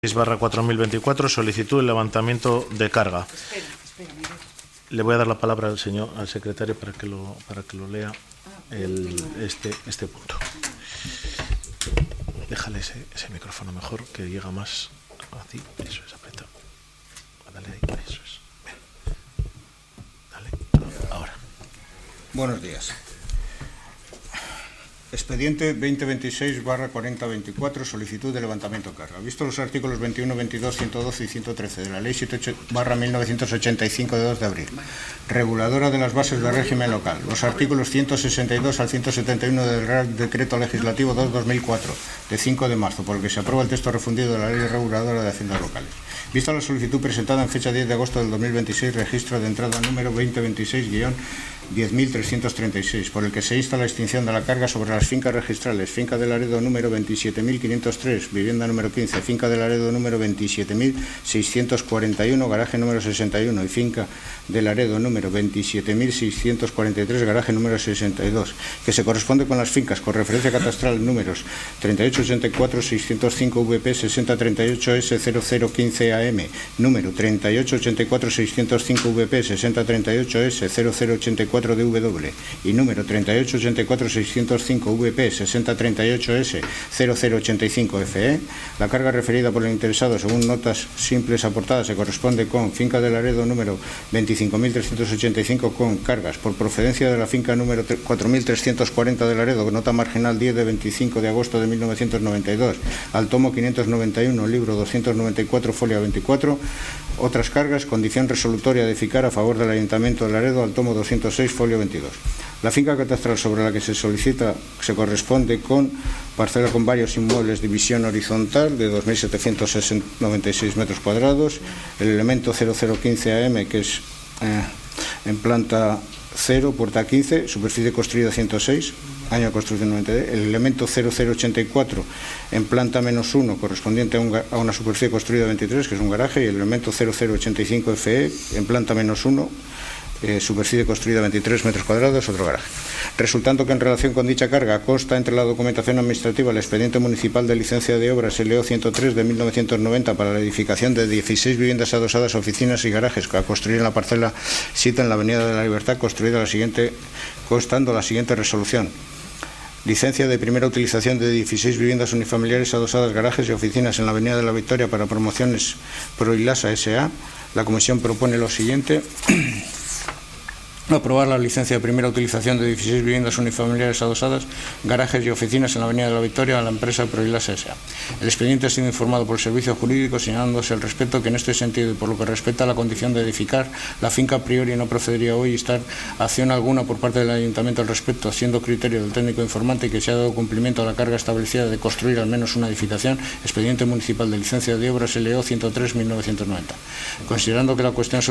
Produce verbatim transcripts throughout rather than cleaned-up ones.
barra cuatro mil veinticuatro, solicitud de levantamiento de carga. Espera, espera, mira. Le voy a dar la palabra al señor, al secretario para que lo, para que lo lea el, este, este punto. Déjale ese, ese micrófono mejor, que llega más a ti. Eso es, aprieta. Dale ahí, eso es. Ven. Dale, ahora. Buenos días. Expediente veinte veintiséis barra cuarenta veinticuatro, solicitud de levantamiento de carga. Visto los artículos veintiuno, veintidós, ciento doce y ciento trece de la Ley setenta y ocho barra mil novecientos ochenta y cinco de dos de abril, reguladora de las bases de régimen local, los artículos ciento sesenta y dos al ciento setenta y uno del Real Decreto Legislativo dos barra dos mil cuatro, de cinco de marzo, por el que se aprueba el texto refundido de la Ley Reguladora de Haciendas Locales. Vista la solicitud presentada en fecha diez de agosto del dos mil veintiséis, registro de entrada número veinte veintiséis guión diez mil trescientos treinta y seis, por el que se insta la extinción de la carga sobre las fincas registrales: Finca de Laredo número veintisiete mil quinientos tres, vivienda número quince; Finca de Laredo número veintisiete mil seiscientos cuarenta y uno, garaje número sesenta y uno; y Finca de Laredo número veintisiete mil seiscientos cuarenta y tres, garaje número sesenta y dos, que se corresponde con las fincas con referencia catastral números treinta y ocho ochenta y cuatro seiscientos cinco V P sesenta treinta y ocho S cero cero quince A M, número treinta y ocho ochenta y cuatro seiscientos cinco V P sesenta treinta y ocho S cero cero ochenta y cuatro D W y número treinta y ocho ochenta y cuatro seiscientos cinco V P sesenta treinta y ocho S cero cero ochenta y cinco F E. La carga referida por el interesado según notas simples aportadas se corresponde con Finca de Laredo número veinticinco mil trescientos ochenta y cinco con cargas por procedencia de la finca número cuatro mil trescientos cuarenta de Laredo, nota marginal diez de veinticinco de agosto de mil novecientos noventa y dos, al tomo quinientos noventa y uno, libro doscientos noventa y cuatro, folio veinticuatro. Otras cargas, condición resolutoria de ficar a favor del Ayuntamiento de Laredo, al tomo doscientos seis, folio veintidós. La finca catastral sobre la que se solicita se corresponde con parcela con varios inmuebles, división horizontal de dos mil setecientos noventa y seis metros cuadrados, el elemento cero cero quince A M, que es eh, en planta cero, puerta quince, superficie construida ciento seis, año de construcción noventa, el elemento cero cero ochenta y cuatro en planta menos uno, correspondiente a, un, a una superficie construida veintitrés, que es un garaje, y el elemento cero cero ochenta y cinco F E en planta menos uno, Eh, superficie construida veintitrés metros cuadrados, otro garaje. Resultando que en relación con dicha carga consta entre la documentación administrativa el expediente municipal de licencia de obras L O ciento tres de mil novecientos noventa para la edificación de dieciséis viviendas adosadas, oficinas y garajes a construir en la parcela siete en la Avenida de la Libertad, construida la siguiente, constando la siguiente resolución: licencia de primera utilización de dieciséis viviendas unifamiliares adosadas, garajes y oficinas en la Avenida de la Victoria para Promociones Proilasa S A. La comisión propone lo siguiente: aprobar la licencia de primera utilización de dieciséis viviendas unifamiliares adosadas, garajes y oficinas en la Avenida de la Victoria a la empresa Proilasa S A. El expediente ha sido informado por el Servicio Jurídico, señalándose el respecto que en este sentido y por lo que respecta a la condición de edificar la finca, a priori no procedería hoy instar acción alguna por parte del Ayuntamiento al respecto, siendo criterio del técnico informante que se ha dado cumplimiento a la carga establecida de construir al menos una edificación. Expediente municipal de licencia de obras L O ciento tres barra mil novecientos noventa. Considerando que la cuestión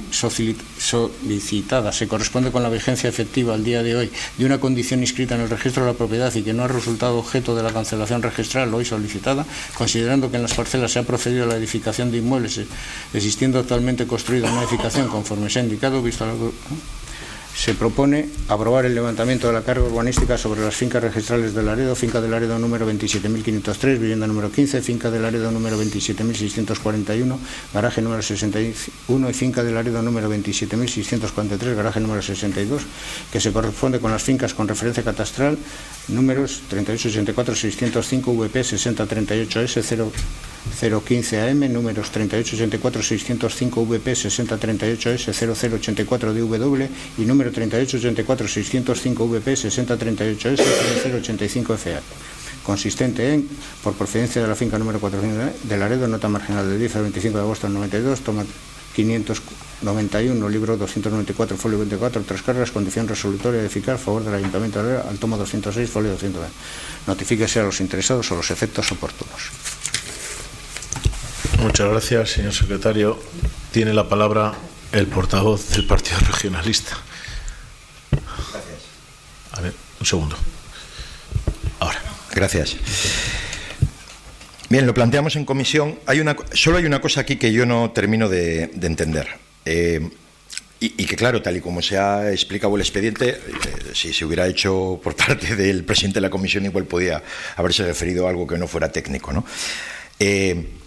solicitada se corresponde con la vigencia efectiva al día de hoy de una condición inscrita en el registro de la propiedad y que no ha resultado objeto de la cancelación registral hoy solicitada, considerando que en las parcelas se ha procedido a la edificación de inmuebles existiendo actualmente construida una edificación conforme se ha indicado, visto la... se propone aprobar el levantamiento de la carga urbanística sobre las fincas registrales de Laredo: Finca de Laredo número veintisiete mil quinientos tres, vivienda número quince; Finca de Laredo número veintisiete mil seiscientos cuarenta y uno, garaje número sesenta y uno; y Finca de Laredo número veintisiete mil seiscientos cuarenta y tres, garaje número sesenta y dos, que se corresponde con las fincas con referencia catastral números treinta y ocho ochenta y cuatro seiscientos cinco V P sesenta treinta y ocho S cero cero quince A M, números treinta y ocho ochenta y cuatro seiscientos cinco V P sesenta treinta y ocho S cero cero ochenta y cuatro D W y número treinta y ocho ochenta y cuatro seiscientos cinco V P sesenta treinta y ocho S cero cero ochenta y cinco F A, consistente en, por procedencia de la finca número cuatrocientos de Laredo, nota marginal del diez al veinticinco de agosto del noventa y dos, toma quinientos noventa y uno, libro doscientos noventa y cuatro, folio veinticuatro, otras cargas, condición resolutoria de eficaz a favor del Ayuntamiento de Laredo, al tomo doscientos seis, folio doscientos veinte. Notifíquese a los interesados o los efectos oportunos. Muchas gracias, señor secretario. Tiene la palabra el portavoz del Partido Regionalista. Gracias. A ver, un segundo. Ahora. Gracias. Bien, lo planteamos en comisión. Hay una, solo hay una cosa aquí que yo no termino de, de entender. Eh, y, y que, claro, tal y como se ha explicado el expediente, eh, si se hubiera hecho por parte del presidente de la comisión, igual podía haberse referido a algo que no fuera técnico, ¿no? Eh,